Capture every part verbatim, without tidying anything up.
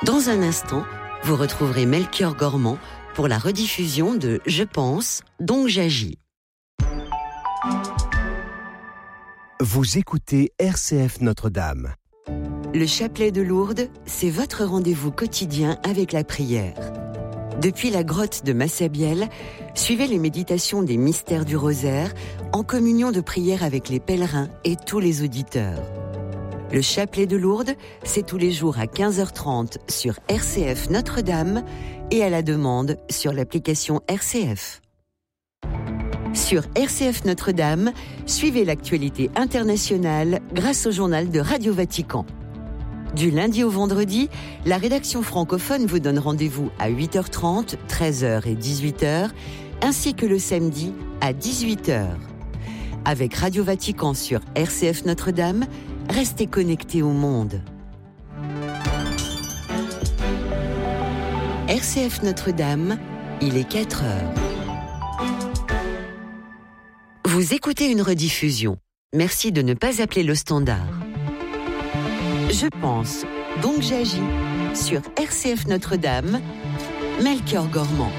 Dans un instant, vous retrouverez Melchior Gormand pour la rediffusion de « Je pense, donc j'agis ». Vous écoutez R C F Notre-Dame. Le chapelet de Lourdes, c'est votre rendez-vous quotidien avec la prière. Depuis la grotte de Massabielle, suivez les méditations des mystères du rosaire en communion de prière avec les pèlerins et tous les auditeurs. Le chapelet de Lourdes, c'est tous les jours à quinze heures trente sur R C F Notre-Dame et à la demande sur l'application R C F. Sur R C F Notre-Dame, suivez l'actualité internationale grâce au journal de Radio Vatican. Du lundi au vendredi, la rédaction francophone vous donne rendez-vous à huit heures trente, treize heures et dix-huit heures, ainsi que le samedi à dix-huit heures. Avec Radio Vatican sur R C F Notre-Dame, restez connectés au monde. R C F Notre-Dame, il est quatre heures. Vous écoutez une rediffusion. Merci de ne pas appeler le standard. Je pense, donc j'agis. Sur R C F Notre-Dame, Melchior Gormand.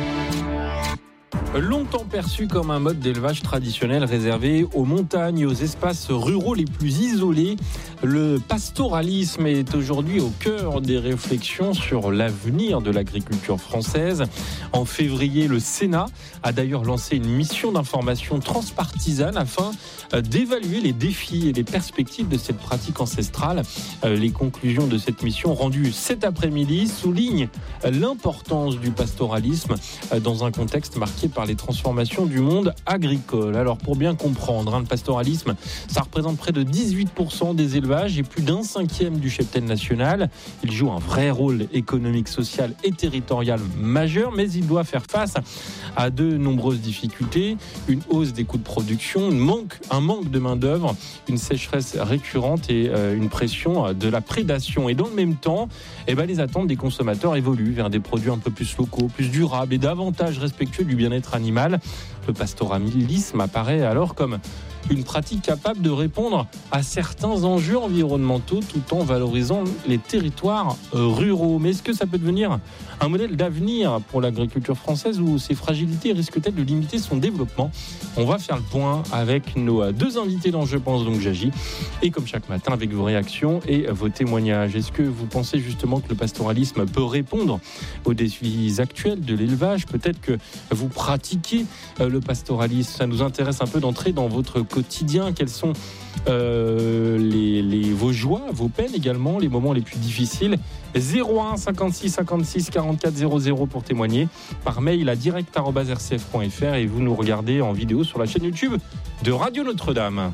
Longtemps perçu comme un mode d'élevage traditionnel réservé aux montagnes et aux espaces ruraux les plus isolés, le pastoralisme est aujourd'hui au cœur des réflexions sur l'avenir de l'agriculture française. En février, le Sénat a d'ailleurs lancé une mission d'information transpartisane afin d'évaluer les défis et les perspectives de cette pratique ancestrale. Les conclusions de cette mission rendues cet après-midi soulignent l'importance du pastoralisme dans un contexte marqué par les transformations du monde agricole. Alors pour bien comprendre, hein, le pastoralisme, ça représente près de dix-huit pour cent des élevages et plus d'un cinquième du cheptel national. Il joue un vrai rôle économique, social et territorial majeur, mais il doit faire face à de nombreuses difficultés, une hausse des coûts de production, une manque, un manque de main-d'œuvre, une sécheresse récurrente et euh, une pression de la prédation. Et dans le même temps, eh ben, les attentes des consommateurs évoluent vers des produits un peu plus locaux, plus durables et davantage respectueux du bien-être animal. Le pastoralisme apparaît alors comme une pratique capable de répondre à certains enjeux environnementaux tout en valorisant les territoires ruraux. Mais est-ce que ça peut devenir un modèle d'avenir pour l'agriculture française ou ces fragilités risquent-elles de limiter son développement ? On va faire le point avec nos deux invités dans Je pense donc j'agis et comme chaque matin avec vos réactions et vos témoignages. Est-ce que vous pensez justement que le pastoralisme peut répondre aux défis actuels de l'élevage ? Peut-être que vous pratiquez le pastoralisme. Ça nous intéresse un peu d'entrer dans votre quotidien. Quelles sont euh, les, les, vos joies, vos peines également, les moments les plus difficiles ? zéro un cinquante-six cinquante-six quarante-quatre zéro zéro pour témoigner. Par mail à direct arobase r c f point f r et vous nous regardez en vidéo sur la chaîne YouTube de Radio Notre-Dame.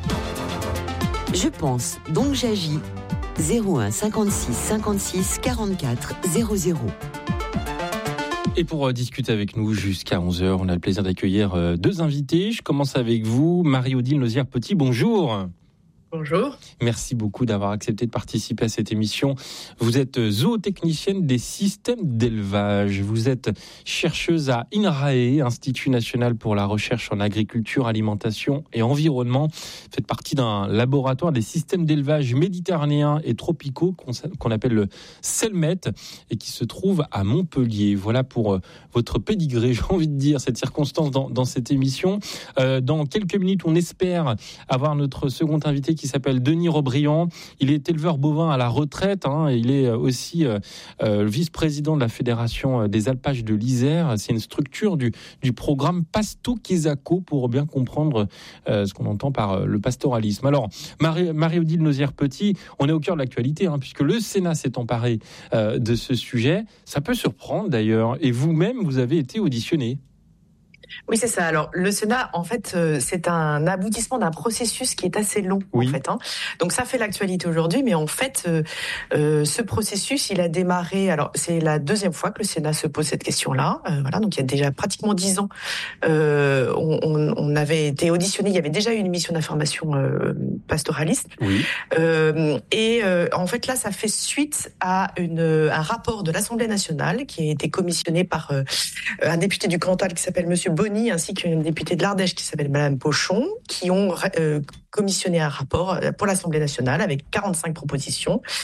Je pense, donc j'agis. zéro un cinquante-six cinquante-six quarante-quatre zéro zéro. Et pour discuter avec nous jusqu'à onze heures, on a le plaisir d'accueillir deux invités. Je commence avec vous, Marie-Odile Nozière-Petit, bonjour. Bonjour. Merci beaucoup d'avoir accepté de participer à cette émission. Vous êtes zootechnicienne des systèmes d'élevage. Vous êtes chercheuse à INRAE, Institut national pour la recherche en agriculture, alimentation et environnement. Vous faites partie d'un laboratoire des systèmes d'élevage méditerranéens et tropicaux qu'on appelle le CELMET et qui se trouve à Montpellier. Voilà pour votre pédigré, j'ai envie de dire, cette circonstance dans, dans cette émission. Euh, dans quelques minutes, on espère avoir notre second invité qui s'appelle Denis Robriand. Il est éleveur bovin à la retraite. Hein, et il est aussi euh, euh, vice-président de la Fédération des alpages de l'Isère. C'est une structure du, du programme Pasto Quesaco pour bien comprendre euh, ce qu'on entend par euh, le pastoralisme. Alors, Marie, Marie-Odile Nozière-Petit, on est au cœur de l'actualité, hein, puisque le Sénat s'est emparé euh, de ce sujet. Ça peut surprendre d'ailleurs. Et vous-même, vous avez été auditionné. Oui, c'est ça. Alors, le Sénat, en fait, euh, c'est un aboutissement d'un processus qui est assez long, oui. en fait. Hein. Donc, ça fait l'actualité aujourd'hui, mais en fait, euh, euh, ce processus, il a démarré. Alors, c'est la deuxième fois que le Sénat se pose cette question-là. Euh, voilà, donc il y a déjà pratiquement dix ans, euh, on, on, on avait été auditionné. Il y avait déjà eu une mission d'information euh, pastoraliste. Oui. Euh, et euh, en fait, là, ça fait suite à une, un rapport de l'Assemblée nationale qui a été commissionné par euh, un député du Cantal qui s'appelle Monsieur Bonny, ainsi qu'une députée de l'Ardèche qui s'appelle Madame Pochon, qui ont euh, commissionné un rapport pour l'Assemblée nationale avec quarante-cinq propositions.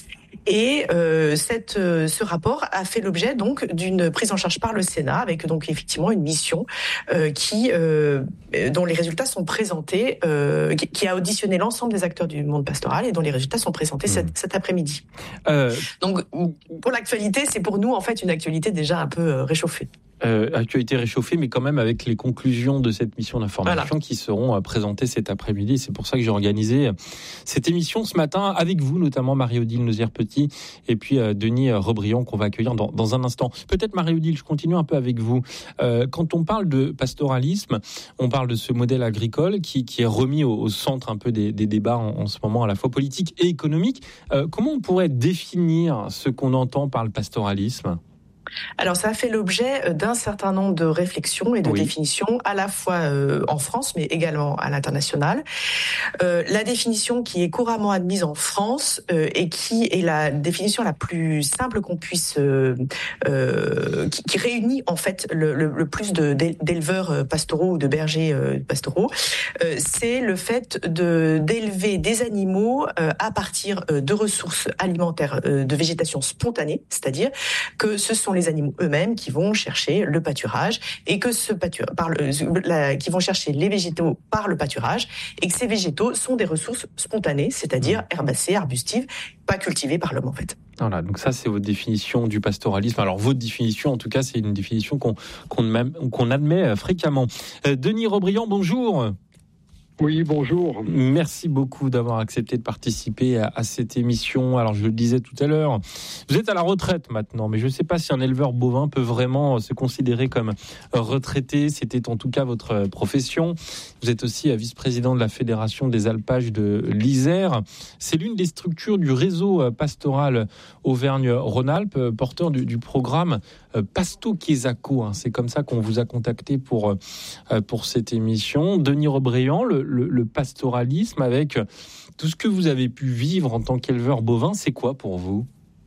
Et euh, cette, euh, ce rapport a fait l'objet donc d'une prise en charge par le Sénat, avec donc effectivement une mission euh, qui, euh, dont les résultats sont présentés, euh, qui, qui a auditionné l'ensemble des acteurs du monde pastoral et dont les résultats sont présentés mmh. cet, cet après-midi. Euh... Donc pour l'actualité, c'est pour nous en fait une actualité déjà un peu réchauffée. Euh, actualité réchauffée, mais quand même avec les conclusions de cette mission d'information voilà. qui seront euh, présentées cet après-midi. C'est pour ça que j'ai organisé cette émission ce matin avec vous, notamment Marie-Odile Nozières-Petit et puis euh, Denis Rebriand qu'on va accueillir dans, dans un instant. Peut-être Marie-Odile, je continue un peu avec vous. Euh, quand on parle de pastoralisme, on parle de ce modèle agricole qui, qui est remis au, au centre un peu des, des débats en, en ce moment, à la fois politique et économique. Euh, comment on pourrait définir ce qu'on entend par le pastoralisme ? Alors, ça a fait l'objet d'un certain nombre de réflexions et de oui. définitions, à la fois euh, en France, mais également à l'international. Euh, la définition qui est couramment admise en France euh, et qui est la définition la plus simple qu'on puisse, euh, euh, qui, qui réunit en fait le, le, le plus de, d'éleveurs pastoraux ou de bergers euh, pastoraux, euh, c'est le fait de d'élever des animaux euh, à partir de ressources alimentaires euh, de végétation spontanée, c'est-à-dire que ce sont les animaux eux-mêmes qui vont chercher le pâturage et que ce pâturage, par le, la, qui vont chercher les végétaux par le pâturage et que ces végétaux sont des ressources spontanées, c'est-à-dire herbacées, arbustives, pas cultivées par l'homme en fait. Voilà, donc ça c'est votre définition du pastoralisme. Alors votre définition, en tout cas, c'est une définition qu'on, qu'on, qu'on admet fréquemment. Euh, Denis Rebriand, bonjour. Oui, bonjour. Merci beaucoup d'avoir accepté de participer à, à cette émission. Alors, je le disais tout à l'heure, vous êtes à la retraite maintenant, mais je ne sais pas si un éleveur bovin peut vraiment se considérer comme retraité. C'était en tout cas votre profession. Vous êtes aussi vice-président de la Fédération des alpages de l'Isère. C'est l'une des structures du réseau pastoral Auvergne-Rhône-Alpes, porteur du, du programme Pasto Chiesacco. C'est comme ça qu'on vous a contacté pour, pour cette émission. Denis Rebriand, le Le, le pastoralisme, avec tout ce que vous avez pu vivre en tant qu'éleveur bovin, c'est quoi pour vous ?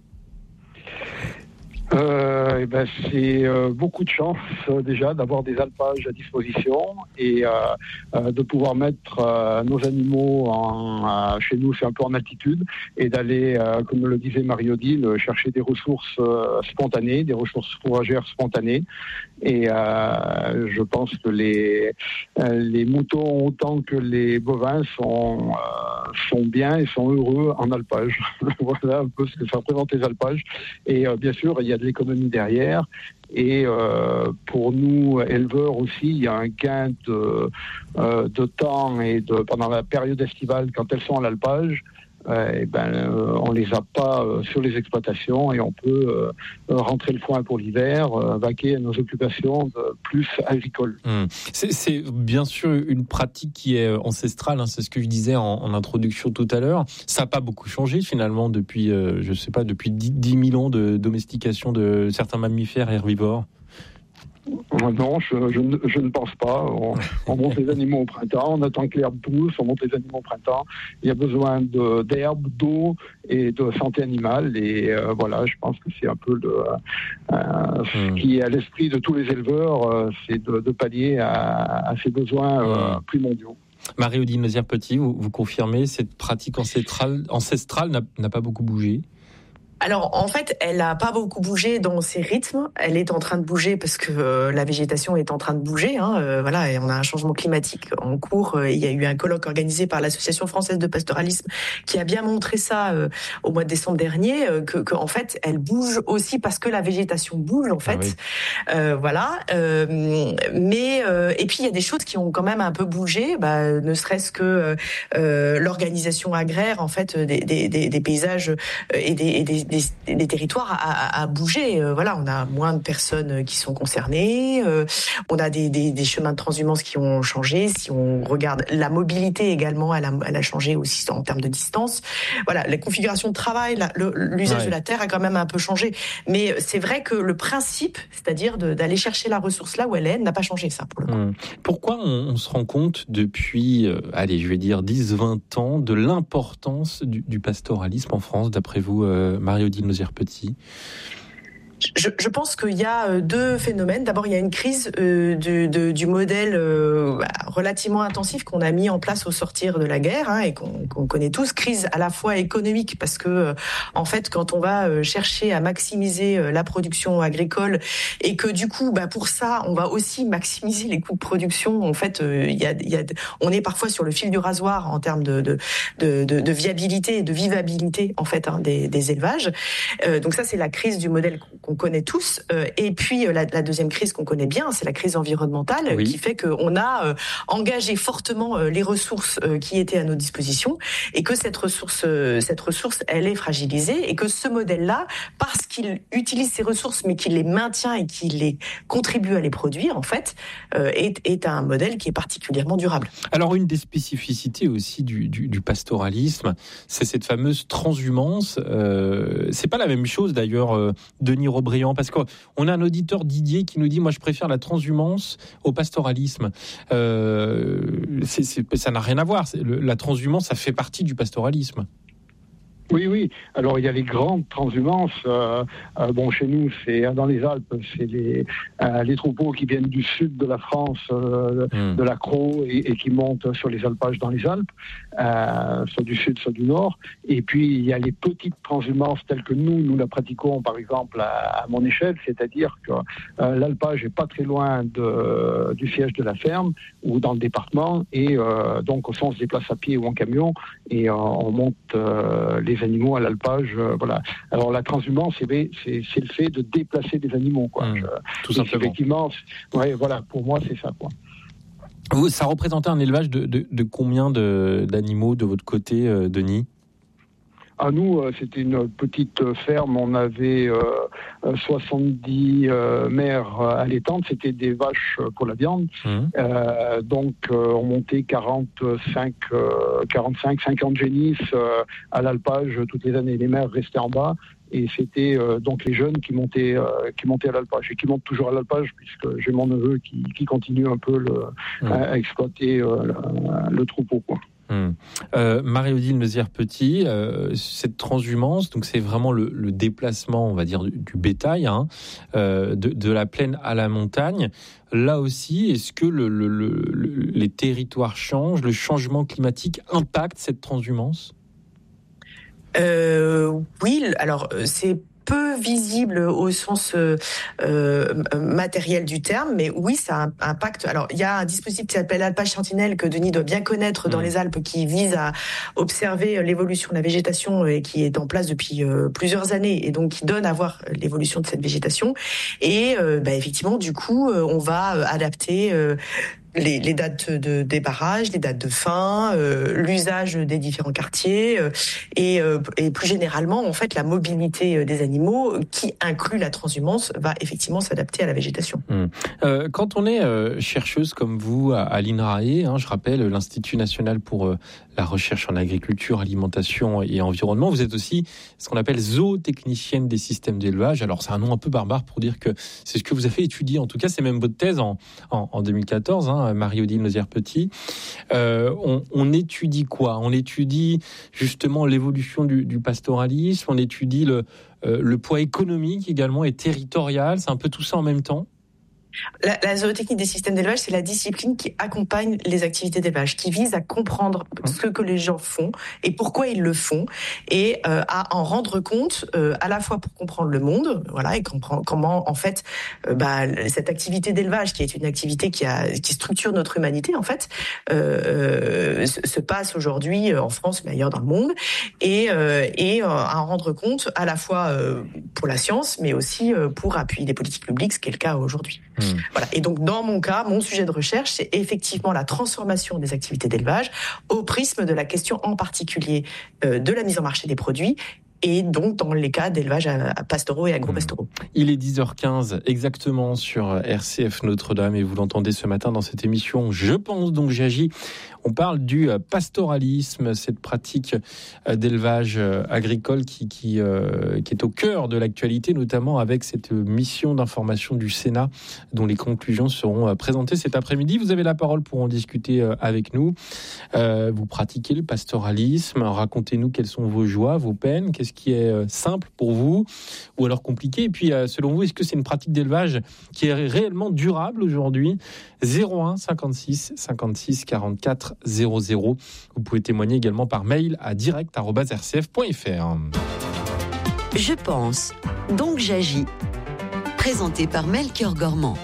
Euh, et ben c'est euh, beaucoup de chance euh, déjà d'avoir des alpages à disposition et euh, euh, de pouvoir mettre euh, nos animaux en, euh, chez nous, c'est un peu en altitude, et d'aller, euh, comme le disait Marie-Odile, chercher des ressources euh, spontanées, des ressources fourragères spontanées. Et euh, je pense que les, euh, les moutons autant que les bovins sont, euh, sont bien et sont heureux en alpage. Voilà un peu ce que ça représente les alpages. Et euh, bien sûr, il y a de l'économie derrière. Et euh, pour nous, éleveurs aussi, il y a un gain de, euh, de temps et de, pendant la période estivale, quand elles sont à l'alpage, euh, et ben, euh, on les a pas euh, sur les exploitations et on peut euh, rentrer le foin pour l'hiver, euh, vaquer à nos occupations de plus agricoles. Mmh. C'est, c'est bien sûr une pratique qui est ancestrale, hein, c'est ce que je disais en, en introduction tout à l'heure. Ça n'a pas beaucoup changé finalement depuis, euh, je sais pas, depuis dix mille ans de domestication de certains mammifères herbivores. Non, je, je, je ne pense pas. On, on monte les animaux au printemps, on attend que l'herbe pousse, on monte les animaux au printemps. Il y a besoin de, d'herbe, d'eau et de santé animale. Et euh, voilà, je pense que c'est un peu le, euh, ce mmh. qui est à l'esprit de tous les éleveurs, euh, c'est de, de pallier à, à ces besoins euh, mmh. primordiaux. Marie-Odile Nozières-Petit, vous, vous confirmez, cette pratique ancestrale, ancestrale n'a, n'a pas beaucoup bougé ? Alors, en fait, elle n'a pas beaucoup bougé dans ses rythmes. Elle est en train de bouger parce que euh, la végétation est en train de bouger. Hein, euh, voilà, et on a un changement climatique en cours. Euh, il y a eu un colloque organisé par l'Association française de pastoralisme qui a bien montré ça euh, au mois de décembre dernier, euh, que, que en fait, elle bouge aussi parce que la végétation bouge, en fait. Ah oui. euh, voilà. Euh, mais euh, et puis il y a des choses qui ont quand même un peu bougé. Bah, ne serait-ce que euh, l'organisation agraire, en fait, des, des, des, des paysages et des, et des Des, des territoires à, à bouger. Euh, voilà, on a moins de personnes qui sont concernées. Euh, on a des, des, des chemins de transhumance qui ont changé. Si on regarde la mobilité également, elle a, elle a changé aussi en termes de distance. Voilà, la configuration de travail, la, le, l'usage ouais. de la terre a quand même un peu changé. Mais c'est vrai que le principe, c'est-à-dire de, d'aller chercher la ressource là où elle est, n'a pas changé, ça, pour le coup. Hum. Pourquoi on, on se rend compte depuis, euh, allez, je vais dire dix vingt ans, de l'importance du, du pastoralisme en France, d'après vous, euh, Marie-Odile Nozières-Petit ? Je, je pense qu'il y a deux phénomènes. D'abord, il y a une crise euh, du, de, du modèle euh, relativement intensif qu'on a mis en place au sortir de la guerre hein, et qu'on, qu'on connaît tous. Crise à la fois économique parce que, euh, en fait, quand on va euh, chercher à maximiser euh, la production agricole et que du coup, bah, pour ça, on va aussi maximiser les coûts de production. En fait, euh, il y a, il y a, on est parfois sur le fil du rasoir en termes de, de, de, de, de viabilité et de vivabilité en fait hein, des, des élevages. Euh, donc ça, c'est la crise du modèle qu'on connaît tous. Euh, et puis, la, la deuxième crise qu'on connaît bien, c'est la crise environnementale oui. qui fait qu'on a euh, engagé fortement euh, les ressources euh, qui étaient à nos dispositions et que cette ressource, euh, cette ressource, elle est fragilisée et que ce modèle-là, parce qu'il utilise ces ressources mais qu'il les maintient et qu'il les contribue à les produire, en fait, euh, est, est un modèle qui est particulièrement durable. Alors, une des spécificités aussi du, du, du pastoralisme, c'est cette fameuse transhumance. Euh, c'est pas la même chose d'ailleurs, euh, Denis Robriand, parce qu'on a un auditeur Didier qui nous dit, moi je préfère la transhumance au pastoralisme. Euh, c'est, c'est, ça n'a rien à voir. C'est, le, la transhumance, ça fait partie du pastoralisme. Oui, oui. Alors, il y a les grandes transhumances. Euh, euh, bon, chez nous, c'est dans les Alpes, c'est les, euh, les troupeaux qui viennent du sud de la France, euh, mmh. de l'Accro, et, et qui montent sur les alpages dans les Alpes, euh, soit du sud, soit du nord. Et puis, il y a les petites transhumances telles que nous, nous la pratiquons, par exemple, à, à mon échelle, c'est-à-dire que euh, l'alpage est pas très loin de, du siège de la ferme ou dans le département, et euh, donc, on se déplace à pied ou en camion, et euh, on monte euh, les animaux à l'alpage, euh, voilà. Alors la transhumance, c'est, c'est, c'est le fait de déplacer des animaux, quoi. Mmh, Je, tout simplement. Effectivement, ouais, voilà. Pour moi, c'est ça, quoi. Vous, ça représentait un élevage de, de, de combien de, d'animaux de votre côté, euh, Denis ? À nous, euh, c'était une petite ferme. On avait euh, soixante-dix euh, mères allaitantes. C'était des vaches pour la viande. Mmh. Euh, donc, euh, on montait quarante-cinq, euh, quarante-cinq, cinquante génisses euh, à l'alpage toutes les années. Les mères restaient en bas. Et c'était euh, donc les jeunes qui montaient, euh, qui montaient à l'alpage et qui montent toujours à l'alpage, puisque j'ai mon neveu qui, qui continue un peu le, mmh. à, à exploiter euh, le, le troupeau, quoi. Hum. Euh, Marie-Odile Meuzière-Petit, euh, cette transhumance, donc c'est vraiment le, le déplacement, on va dire, du, du bétail, hein, euh, de, de la plaine à la montagne. Là aussi, est-ce que le, le, le, les territoires changent, le changement climatique impacte cette transhumance ? euh, Oui, alors c'est peu visible au sens euh, euh, matériel du terme, mais oui, ça impacte. Alors, il y a un dispositif qui s'appelle Alpage Sentinelle que Denis doit bien connaître dans mmh. les Alpes, qui vise à observer l'évolution de la végétation et qui est en place depuis euh, plusieurs années, et donc qui donne à voir l'évolution de cette végétation. Et euh, bah, effectivement, du coup, on va adapter euh, Les, les dates de débarrage, les dates de fin, euh, l'usage des différents quartiers euh, et, euh, et plus généralement, en fait, la mobilité des animaux, qui inclut la transhumance, va effectivement s'adapter à la végétation. Mmh. Euh, quand on est euh, chercheuse comme vous à, à l'INRAE, hein, je rappelle l'Institut national pour euh, la recherche en agriculture, alimentation et environnement, vous êtes aussi ce qu'on appelle zootechnicienne des systèmes d'élevage. Alors, c'est un nom un peu barbare pour dire que c'est ce que vous avez étudié. En tout cas, c'est même votre thèse en, en, en deux mille quatorze, hein, Marie-Odile Meuzière-Petit. Euh, on, on étudie quoi ? On étudie justement l'évolution du, du pastoralisme, on étudie le, euh, le poids économique également et territorial, c'est un peu tout ça en même temps ? La, la zootechnie des systèmes d'élevage, c'est la discipline qui accompagne les activités d'élevage, qui vise à comprendre ce que les gens font et pourquoi ils le font, et euh, à en rendre compte euh, à la fois pour comprendre le monde, voilà, et comprendre comment en fait euh, bah, cette activité d'élevage, qui est une activité qui a qui structure notre humanité en fait, euh, se, se passe aujourd'hui en France mais ailleurs dans le monde, et euh, et euh, à en rendre compte à la fois euh, pour la science, mais aussi euh, pour appuyer des politiques publiques, ce qui est le cas aujourd'hui. Mmh. Voilà. Et donc, dans mon cas, mon sujet de recherche, c'est effectivement la transformation des activités d'élevage au prisme de la question en particulier euh, de la mise en marché des produits, et donc dans les cas d'élevage à pastoraux et agro-pastoraux. Il est dix heures quinze exactement sur R C F Notre-Dame, et vous l'entendez ce matin dans cette émission Je pense donc j'agis. On parle du pastoralisme, cette pratique d'élevage agricole qui, qui, euh, qui est au cœur de l'actualité, notamment avec cette mission d'information du Sénat dont les conclusions seront présentées cet après-midi. Vous avez la parole pour en discuter avec nous. Euh, vous pratiquez le pastoralisme, racontez-nous quelles sont vos joies, vos peines, qu'est-ce qui est simple pour vous ou alors compliqué? Et puis, selon vous, est-ce que c'est une pratique d'élevage qui est réellement durable aujourd'hui? zéro un cinquante-six cinquante-six quarante-quatre zéro zéro. Vous pouvez témoigner également par mail à direct arobase r c f point f r. Je pense, donc j'agis. Présenté par Melchior Gormand.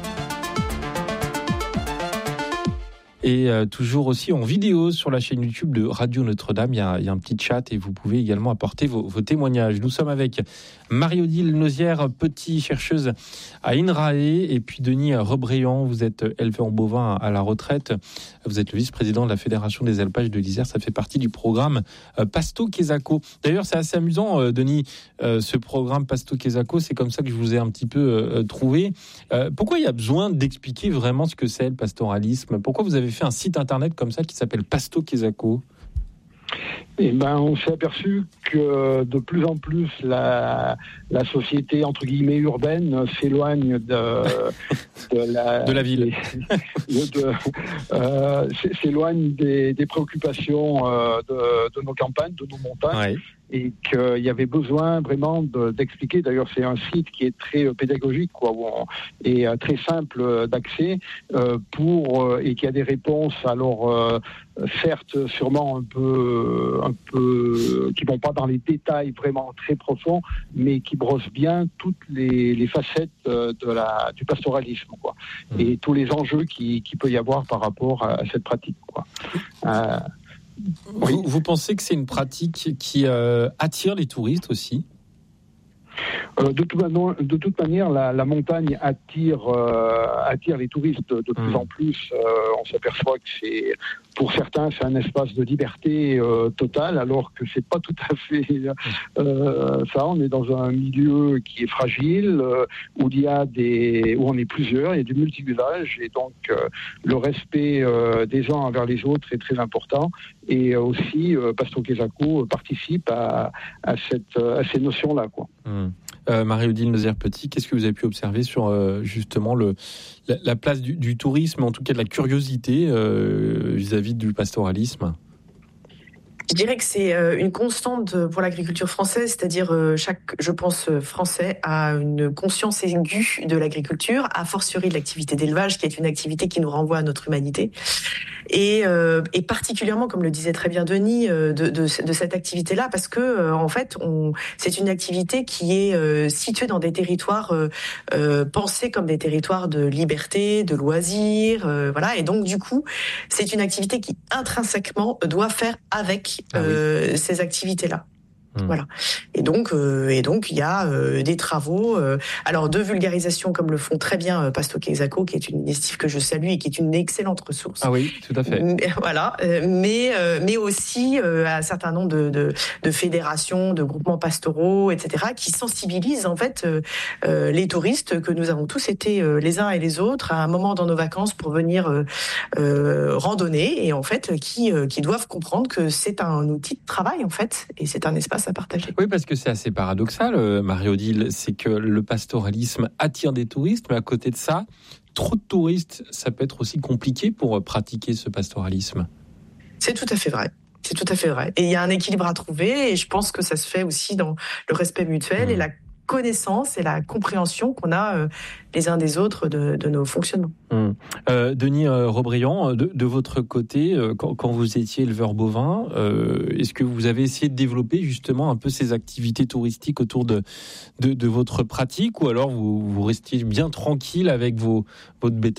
Et euh, toujours aussi en vidéo sur la chaîne YouTube de Radio Notre-Dame, il y a, il y a un petit chat et vous pouvez également apporter vos, vos témoignages. Nous sommes avec Marie-Odile Nozière, petit chercheuse à INRAE, et puis Denis Rebréant, vous êtes éleveur bovin à la retraite. Vous êtes le vice-président de la Fédération des alpages de l'Isère. Ça fait partie du programme euh, Pasto Quesaco. D'ailleurs, c'est assez amusant, euh, Denis, euh, ce programme Pasto Quesaco. C'est comme ça que je vous ai un petit peu euh, trouvé. Euh, pourquoi il y a besoin d'expliquer vraiment ce que c'est le pastoralisme? Pourquoi vous avez fait un site internet comme ça qui s'appelle Pasto Quesaco? Eh ben, on s'est aperçu que de plus en plus la, la société entre guillemets urbaine s'éloigne de, de, la, de la ville, de, de, euh, s'éloigne des, des préoccupations euh, de, de nos campagnes, de nos montagnes. Ouais. Et qu'il y avait besoin vraiment de, d'expliquer. D'ailleurs, c'est un site qui est très pédagogique, quoi, où on, et euh, très simple d'accès euh, pour euh, et qui a des réponses. Alors, euh, certes, sûrement un peu, un peu, qui vont pas dans les détails vraiment très profonds, mais qui brossent bien toutes les, les facettes de la du pastoralisme, quoi, mmh. et tous les enjeux qui, qui peut y avoir par rapport à, à cette pratique, quoi. Euh, Oui. Vous, vous pensez que c'est une pratique qui euh, attire les touristes aussi? euh, de, toute manière, de toute manière, la, la montagne attire, euh, attire les touristes de, de plus mmh. en plus. Euh, on s'aperçoit que c'est, pour certains, c'est un espace de liberté euh, totale, alors que c'est pas tout à fait euh, ça. On est dans un milieu qui est fragile, euh, où il y a des, où on est plusieurs, il y a du multi-usage, et donc euh, le respect euh, des uns envers les autres est très important. Et aussi, euh, Pasto Quesaco participe à, à, cette, à ces notions-là, quoi. Mmh. Euh, Marie-Odile Nozière-Petit, qu'est-ce que vous avez pu observer sur euh, justement le, la, la place du, du tourisme, en tout cas de la curiosité euh, vis-à-vis du pastoralisme? Je dirais que c'est une constante pour l'agriculture française, c'est-à-dire chaque, je pense, Français a une conscience aiguë de l'agriculture, a fortiori de l'activité d'élevage, qui est une activité qui nous renvoie à notre humanité. Et, euh, et particulièrement, comme le disait très bien Denis, de, de, de cette activité-là, parce que euh, en fait, on, c'est une activité qui est euh, située dans des territoires euh, euh, pensés comme des territoires de liberté, de loisirs, euh, voilà. Et donc, du coup, c'est une activité qui intrinsèquement doit faire avec ah euh, oui. ces activités-là. Mmh. Voilà. Et donc, euh, et donc, il y a euh, des travaux, euh, alors de vulgarisation comme le font très bien euh, Pasto Quesaco, qui est une initiative que je salue et qui est une excellente ressource. Ah oui, tout à fait. Mais, voilà, euh, mais euh, mais aussi euh, un certain nombre de, de de fédérations, de groupements pastoraux, et cetera, qui sensibilisent en fait euh, euh, les touristes que nous avons tous été euh, les uns et les autres à un moment dans nos vacances pour venir euh, euh, randonner, et en fait qui euh, qui doivent comprendre que c'est un outil de travail en fait, et c'est un espace à partager. Oui, parce que c'est assez paradoxal, Marie-Odile, c'est que le pastoralisme attire des touristes, mais à côté de ça, trop de touristes, ça peut être aussi compliqué pour pratiquer ce pastoralisme. C'est tout à fait vrai. C'est tout à fait vrai. Et il y a un équilibre à trouver, et je pense que ça se fait aussi dans le respect mutuel mmh. et la connaissance et la compréhension qu'on a euh, les uns des autres de, de nos fonctionnements. Hum. Euh, Denis euh, Rebréant, de, de votre côté, euh, quand, quand vous étiez éleveur bovin, euh, est-ce que vous avez essayé de développer justement un peu ces activités touristiques autour de, de, de votre pratique, ou alors vous, vous restiez bien tranquille avec vos, votre bétail ?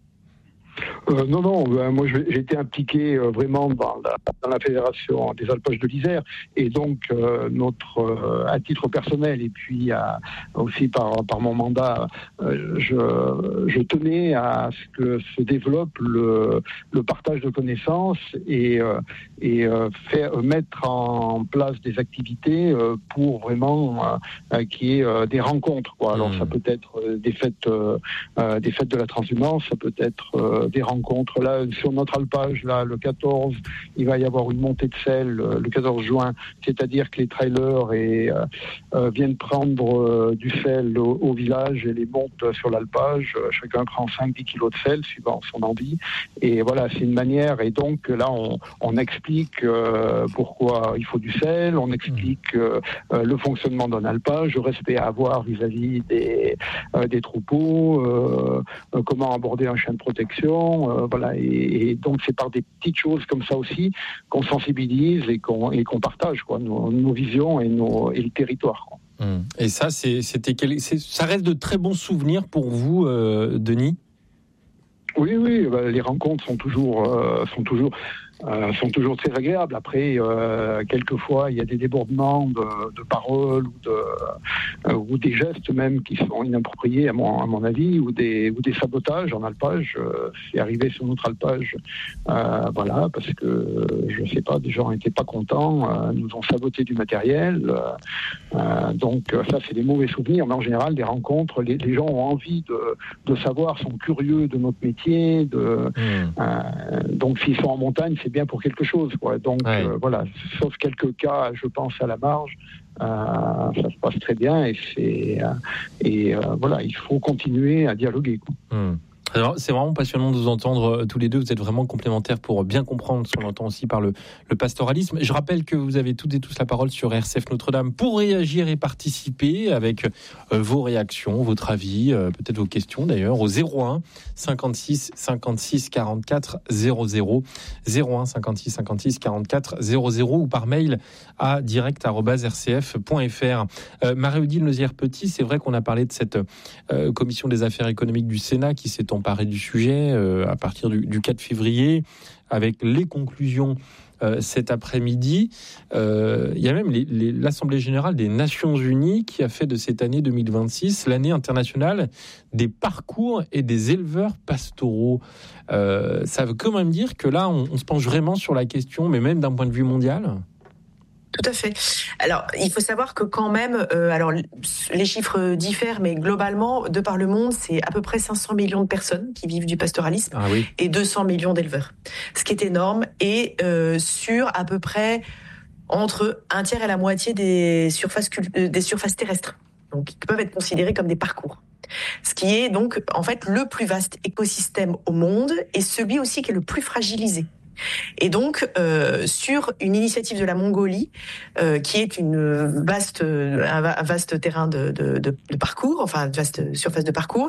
Euh, non, non, euh, moi j'ai été impliqué euh, vraiment dans la, dans la Fédération des alpages de l'Isère, et donc euh, notre, euh, à titre personnel et puis à, aussi par, par mon mandat, euh, je, je tenais à ce que se développe le, le partage de connaissances et, euh, et euh, faire, mettre en place des activités euh, pour vraiment euh, qu'il y ait euh, des rencontres, quoi. Alors mmh. ça peut être des fêtes, euh, des fêtes de la transhumance, ça peut être euh, des rencontres rencontres. Là, sur notre alpage, là, le quatorze, il va y avoir une montée de sel le quatorze juin, c'est-à-dire que les trailers et, euh, euh, viennent prendre euh, du sel au, au village et les montent sur l'alpage. Euh, chacun prend cinq à dix kilos de sel, suivant son envie. Et voilà, c'est une manière. Et donc là, on, on explique euh, pourquoi il faut du sel, on explique euh, euh, le fonctionnement d'un alpage, le respect à avoir vis-à-vis des, euh, des troupeaux, euh, euh, comment aborder un chien de protection. Euh, voilà. Et, et donc, c'est par des petites choses comme ça aussi qu'on sensibilise et qu'on, et qu'on partage quoi, nos, nos visions et, nos, et le territoire. Quoi. Et ça, c'est, c'était quel, c'est, ça reste de très bons souvenirs pour vous, euh, Denis ? Oui, oui, bah, les rencontres sont toujours, euh, sont toujours, euh, sont toujours très agréables. Après, euh, quelquefois, il y a des débordements de, de paroles ou, de, euh, ou des gestes même qui sont inappropriés à mon, à mon avis, ou des, ou des sabotages en alpage. Euh, c'est arrivé sur notre alpage, euh, voilà, parce que je sais pas, des gens n'étaient pas contents, euh, nous ont saboté du matériel. Euh, donc ça, c'est des mauvais souvenirs. Mais en général, des rencontres, les, les gens ont envie de, de savoir, sont curieux de notre métier. De, mmh. euh, donc s'ils sont en montagne, c'est bien pour quelque chose, quoi. Donc ouais. euh, voilà, sauf quelques cas, je pense à la marge, euh, ça se passe très bien et c'est euh, et euh, voilà, il faut continuer à dialoguer, quoi. Mmh. Alors, c'est vraiment passionnant de vous entendre tous les deux. Vous êtes vraiment complémentaires pour bien comprendre ce qu'on entend aussi par le, le pastoralisme. Je rappelle que vous avez toutes et tous la parole sur R C F Notre-Dame pour réagir et participer avec euh, vos réactions, votre avis, euh, peut-être vos questions d'ailleurs, au zéro un cinquante-six cinquante-six quarante-quatre zéro zéro, zéro un cinquante-six cinquante-six quarante-quatre zéro zéro ou par mail à direct arobase r c f point f r. Euh, Marie-Odile Nozière-Petit, c'est vrai qu'on a parlé de cette euh, commission des affaires économiques du Sénat qui s'est emparée du sujet euh, à partir du, du quatre février, avec les conclusions euh, cet après-midi. Euh, il y a même les, les, l'Assemblée générale des Nations Unies qui a fait de cette année deux mille vingt-six l'année internationale des parcours et des éleveurs pastoraux. Euh, ça veut quand même dire que là, on, on se penche vraiment sur la question, mais même d'un point de vue mondial. Tout à fait. Alors, il faut savoir que quand même, euh, alors les chiffres diffèrent, mais globalement, de par le monde, c'est à peu près cinq cents millions de personnes qui vivent du pastoralisme ah oui. et deux cents millions d'éleveurs, ce qui est énorme, et euh, sur à peu près entre un tiers et la moitié des surfaces, cul- des surfaces terrestres, donc qui peuvent être considérées comme des parcours. Ce qui est donc en fait le plus vaste écosystème au monde et celui aussi qui est le plus fragilisé. Et donc, euh, sur une initiative de la Mongolie, euh, qui est une vaste, un vaste terrain de, de, de, de parcours, enfin une vaste surface de parcours,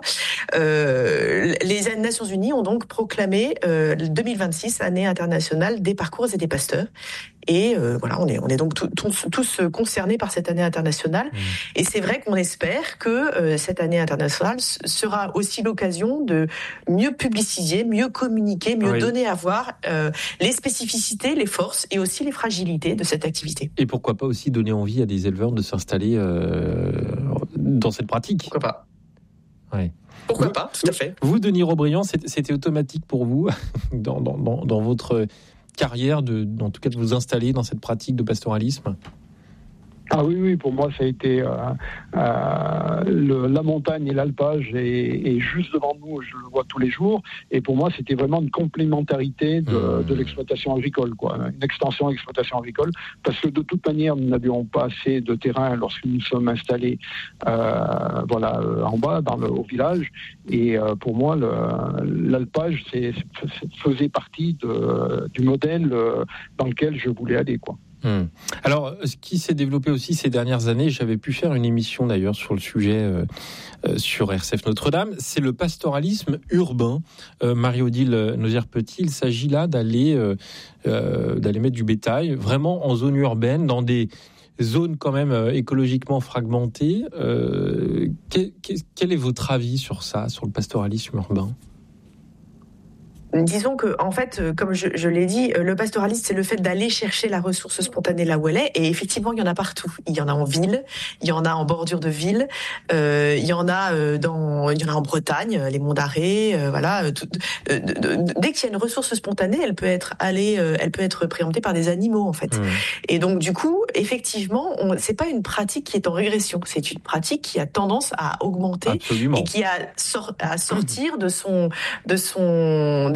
euh, les Nations Unies ont donc proclamé euh, deux mille vingt-six année internationale des parcours et des pasteurs. Et euh, voilà, on est, on est donc tout, tous, tous concernés par cette année internationale. Mmh. Et c'est vrai qu'on espère que euh, cette année internationale sera aussi l'occasion de mieux publiciser, mieux communiquer, mieux oui. donner à voir euh, les spécificités, les forces et aussi les fragilités de cette activité. Et pourquoi pas aussi donner envie à des éleveurs de s'installer euh, dans cette pratique. Pourquoi pas ouais. Pourquoi vous, pas, tout à fait. Vous, Denis Robriand, c'était, c'était automatique pour vous dans, dans, dans, dans votre carrière, de, en tout cas de vous installer dans cette pratique de pastoralisme? Ah oui, oui, pour moi, ça a été euh, euh, le, la montagne et l'alpage est, est juste devant nous, je le vois tous les jours. Et pour moi, c'était vraiment une complémentarité de, mmh. de l'exploitation agricole, quoi, une extension de l'exploitation agricole, parce que de toute manière, nous n'avions pas assez de terrain lorsque nous sommes installés, euh, voilà, en bas, dans le, au village. Et euh, pour moi, le, l'alpage c'est, c'est, faisait partie de, du modèle dans lequel je voulais aller, quoi. Hum. Alors, ce qui s'est développé aussi ces dernières années, j'avais pu faire une émission d'ailleurs sur le sujet euh, euh, sur R C F Notre-Dame, c'est le pastoralisme urbain. Euh, Marie-Odile Nozière-Petit, il s'agit là d'aller, euh, euh, d'aller mettre du bétail vraiment en zone urbaine, dans des zones quand même euh, écologiquement fragmentées. Euh, quel, quel est votre avis sur ça, sur le pastoralisme urbain ? Disons que, en fait, comme je, je l'ai dit, le pastoralisme, c'est le fait d'aller chercher la ressource spontanée là où elle est. Et effectivement, il y en a partout. Il y en a en ville, il y en a en bordure de ville, euh, il y en a dans, il y en a en Bretagne, les monts d'Arrée, euh, voilà. Tout, euh, dès qu'il y a une ressource spontanée, elle peut être allée, euh, elle peut être préemptée par des animaux, en fait. Mmh. Et donc, du coup, effectivement, on, c'est pas une pratique qui est en régression. C'est une pratique qui a tendance à augmenter. Absolument. Et qui a sort, à sortir de son, de son, de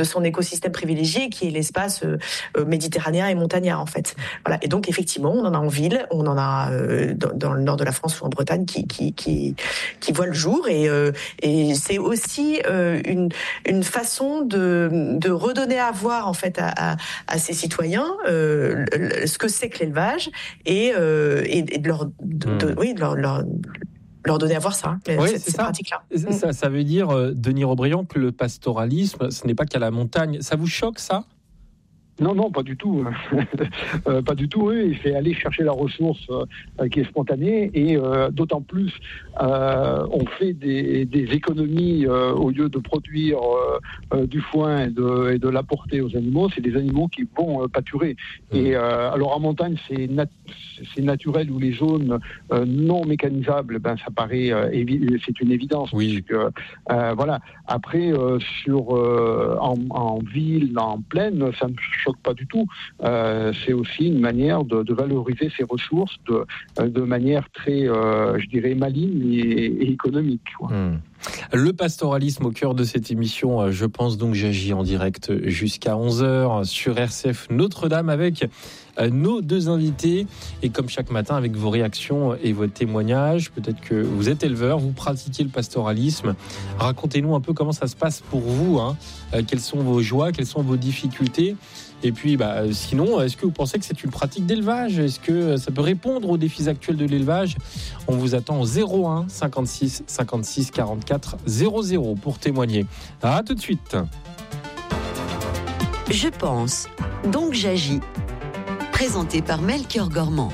son écosystème privilégié, qui est l'espace euh, méditerranéen et montagnard, en fait. Voilà. Et donc, effectivement, on en a en ville, on en a euh, dans, dans le nord de la France ou en Bretagne qui qui qui, qui voient le jour. Et, euh, et c'est aussi euh, une une façon de de redonner à voir, en fait, à, à, à ses citoyens euh, ce que c'est que l'élevage et euh, et, et de leur de, de, oui de leur, leur leur donner à voir ça, oui, cette, cette pratique-là. Ça, ça veut dire, euh, Denis Robriand, que le pastoralisme, ce n'est pas qu'à la montagne. Ça vous choque, ça ? Non, non, pas du tout. euh, pas du tout, oui. Il fait aller chercher la ressource euh, qui est spontanée et euh, d'autant plus, euh, on fait des, des économies euh, au lieu de produire euh, euh, du foin et de, et de l'apporter aux animaux. C'est des animaux qui vont euh, pâturer. Mmh. Et euh, alors en montagne, c'est, nat- c'est naturel où les zones euh, non mécanisables, ben ça paraît, euh, évi- c'est une évidence. Oui. Puisque, euh, voilà. Après, euh, sur euh, en, en ville, en plaine, ça me choque pas du tout. Euh, c'est aussi une manière de, de valoriser ces ressources de, de manière très, euh, je dirais, maligne et, et économique. Mmh. Le pastoralisme au cœur de cette émission, je pense donc j'agis en direct jusqu'à onze heures sur R C F Notre-Dame avec nos deux invités et comme chaque matin avec vos réactions et vos témoignages. Peut-être que vous êtes éleveur, vous pratiquez le pastoralisme. Racontez-nous un peu comment ça se passe pour vous, hein. Quelles sont vos joies, quelles sont vos difficultés. Et puis, bah, sinon, est-ce que vous pensez que c'est une pratique d'élevage ? Est-ce que ça peut répondre aux défis actuels de l'élevage ? On vous attend au zéro un cinquante-six cinquante-six quarante-quatre zéro zéro pour témoigner. À tout de suite. Je pense, donc j'agis. Présenté par Melchior Gormand.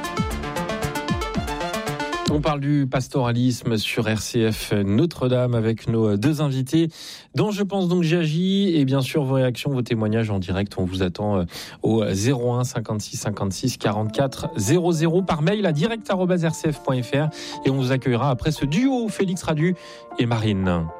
On parle du pastoralisme sur R C F Notre-Dame avec nos deux invités dont je pense donc j'agis et bien sûr vos réactions, vos témoignages en direct. On vous attend au zéro un cinquante-six cinquante-six quarante-quatre zéro zéro par mail à direct arobase r c f point f r et on vous accueillera après ce duo Félix Radu et Marine.